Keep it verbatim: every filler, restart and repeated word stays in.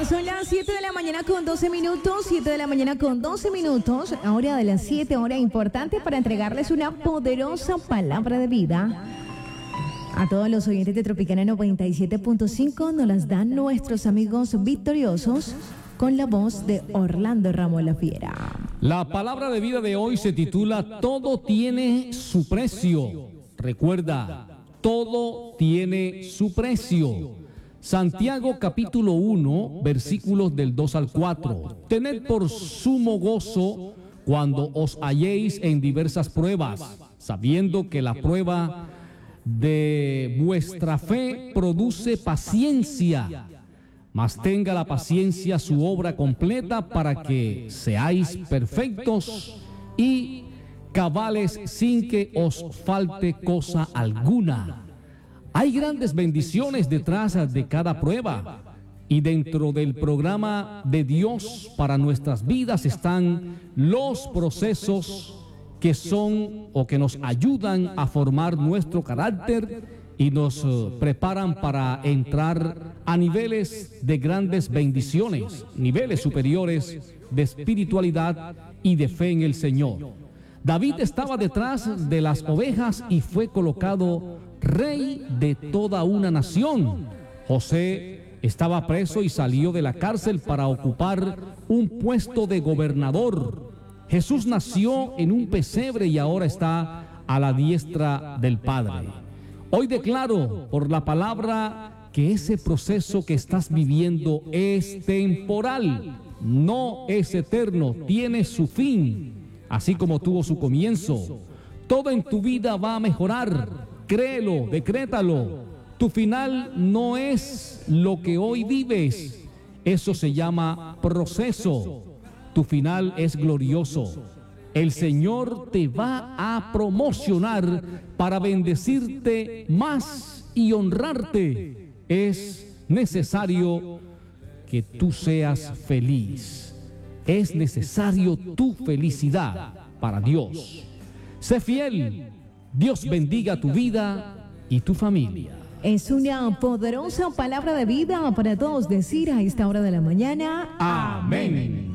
Son las siete de la mañana con doce minutos, siete de la mañana con doce minutos, hora de las siete, hora importante para entregarles una poderosa palabra de vida. A todos los oyentes de Tropicana noventa y siete punto cinco nos las dan nuestros amigos victoriosos con la voz de Orlando Ramos La Fiera. La palabra de vida de hoy se titula Todo tiene su precio. Recuerda, todo tiene su precio. Santiago capítulo uno, versículos del dos al cuatro. Tened por sumo gozo cuando os halléis en diversas pruebas, sabiendo que la prueba de vuestra fe produce paciencia. Mas tenga la paciencia su obra completa para que seáis perfectos y cabales sin que os falte cosa alguna. Hay grandes bendiciones detrás de cada prueba y dentro del programa de Dios para nuestras vidas están los procesos que son o que nos ayudan a formar nuestro carácter y nos uh, preparan para entrar a niveles de grandes bendiciones, niveles superiores de espiritualidad y de fe en el Señor. David estaba detrás de las ovejas y fue colocado rey de toda una nación. José estaba preso y salió de la cárcel para ocupar un puesto de gobernador. Jesús nació en un pesebre y ahora está a la diestra del Padre. Hoy declaro por la palabra que ese proceso que estás viviendo es temporal, no es eterno, tiene su fin, así como tuvo su comienzo. Todo en tu vida va a mejorar. Créelo, decrétalo. Tu final no es lo que hoy vives. Eso se llama proceso. Tu final es glorioso. El Señor te va a promocionar para bendecirte más y honrarte. Es necesario que tú seas feliz. Es necesario tu felicidad para Dios. Sé fiel. Dios bendiga tu vida y tu familia. Es una poderosa palabra de vida para todos decir a esta hora de la mañana. Amén.